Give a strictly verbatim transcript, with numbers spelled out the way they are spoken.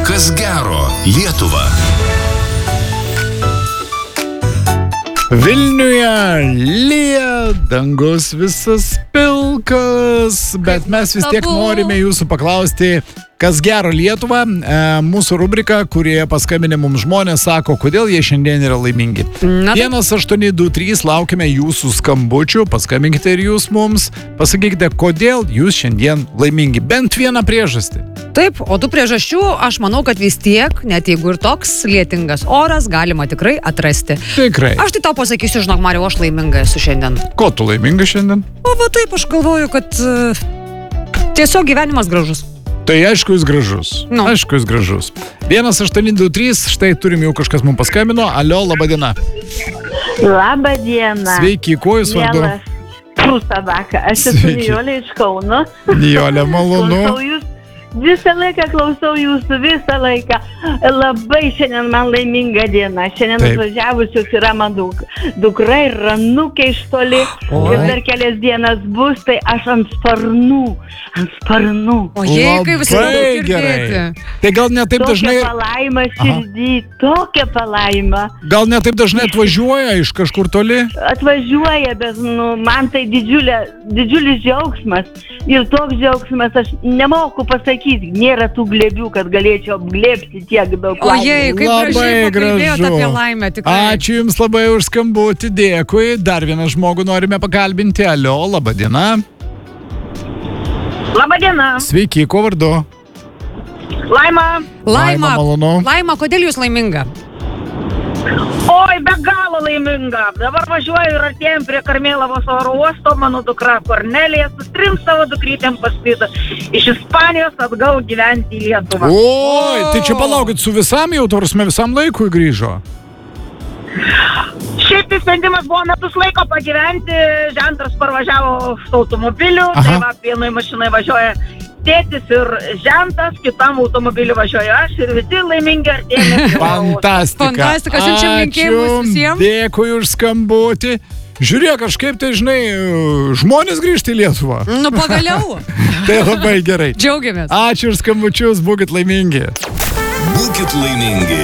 Kas gero Lietuva. Vilniuje lyja, dangus visas pilkas, bet mes vis tiek norime jūsų paklausti, kas gero Lietuva. E, mūsų rubrika, kurioje paskambinę mums žmonės sako, kodėl jie šiandien yra laimingi. vienas aštuoni du trys, laukime jūsų skambučių, paskambinkite ir jūs mums, pasakykite, kodėl jūs šiandien laimingi. Bent vieną priežastį. Taip, o tų priežasčių aš manau, kad vis tiek, net jeigu ir toks lietingas oras, galima tikrai atrasti. Tikrai. Aš tai tau pasakysiu, žinok, Mariau, aš laiminga esu šiandien. Ko tu laiminga šiandien? O va taip, aš galvoju, kad uh, tiesiog gyvenimas gražus. Tai aišku, jis gražus. Nu. Aišku, jis gražus. vienas aštuoni du trys, štai turim jau kažkas mums paskambino. Alio, laba diena. Labą dieną. Sveiki, kuo jūs vardu? Prūsą vaką. Aš esu Sveiki. Nijolė iš Kauno. Nijolė, malonu. Klausau jūs, visą laiką klausau jūsų, visą laiką. Labai šiandien man laiminga diena. Šiandien Taip. atvažiavusios yra man duk, dukra ir ranukė iš toli. Oi. Ir dar kelias dienas bus, tai aš ant sparnų. Ant sparnų. O jei, kaip visą Labai daug gerai. girdėti. Tai gal ne taip Tokia dažnai, palaima širdį, tokia palaima. gal ne taip dažnai atvažiuoja iš kažkur toli? Atvažiuoja, bet nu, man tai didžiulė, didžiulis džiaugsmas. Ir toks džiaugsmas, aš nemoku pasakyti, nėra tų glėbių, kad galėčiau apglėbti tiek daug O jei, kaip Labai gražiai pakalbėjot gražu. apie laimę, tikrai. Ačiū Jums labai už skambutį, dėkui. Dar vieną žmogų norime pakalbinti. Alio, laba diena. Labą dieną. Sveiki, kuo vardu? Laima. Laima, malonu. Laima, kodėl jūs laiminga? Oi, be galo laiminga. Dabar važiuoju ir artėjom prie Karmėlavos oro uosto. Mano dukra Kornelija su trim savo dukrytėm paskrido iš Ispanijos atgal gyventi į Lietuvą. Oi, tai čia palaukit, su visam jau, tarsi visam laikui grįžo. Šiaip tai sprendimas buvo metus laiko pagyventi. Žentas parvažiavo su automobiliu. Aha. Tai va, vienoj mašinai važiuoja tėtis ir žentas, kitam automobiliu važiuoju aš ir visi laimingi artėjame prie oro uosto. Fantastika. Fantastika, siunčiam linkėjimus Ačiū, visiems. Dėkui už skambutį. Žiūrėk, kažkaip tai, žinai, žmonės grįžti į Lietuvą. Nu, pagaliau. Tai labai gerai. Džiaugiamės. Ačiū už skambučius, būkit laimingi. Būkit laimingi.